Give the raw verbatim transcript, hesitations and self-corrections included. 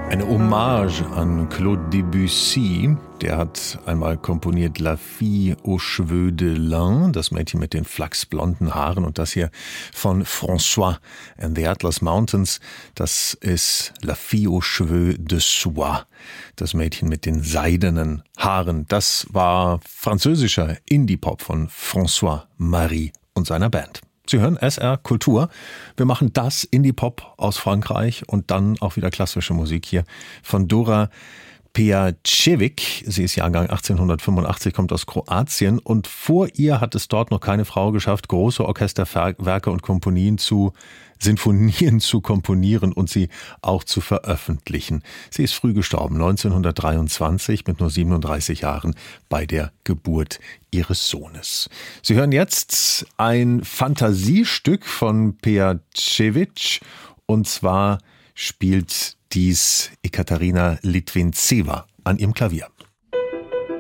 Eine Hommage an Claude Debussy. Der hat einmal komponiert La Fille aux Cheveux de Lin, das Mädchen mit den flachsblonden Haaren, und das hier von François and the Atlas Mountains, das ist La Fille aux Cheveux de Soie, das Mädchen mit den seidenen Haaren. Das war französischer Indie-Pop von François Marie und seiner Band. Sie hören S R Kultur. Wir machen das Indie-Pop aus Frankreich und dann auch wieder klassische Musik hier von Dora Pejacevic. Sie ist Jahrgang achtzehnhundertfünfundachtzig, kommt aus Kroatien, und vor ihr hat es dort noch keine Frau geschafft, große Orchesterwerke und Komponien zu Sinfonien zu komponieren und sie auch zu veröffentlichen. Sie ist früh gestorben, neunzehnhundertdreiundzwanzig, mit nur siebenunddreißig Jahren bei der Geburt ihres Sohnes. Sie hören jetzt ein Fantasiestück von Pejacevic, und zwar spielt dies Ekaterina Litvintseva an ihrem Klavier.